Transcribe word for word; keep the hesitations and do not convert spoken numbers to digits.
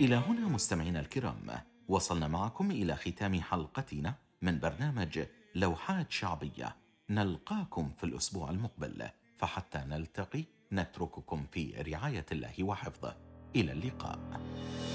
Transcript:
إلى هنا مستمعينا الكرام وصلنا معكم إلى ختام حلقتنا من برنامج لوحات شعبية. نلقاكم في الأسبوع المقبل، فحتى نلتقي نترككم في رعاية الله وحفظه. إلى اللقاء.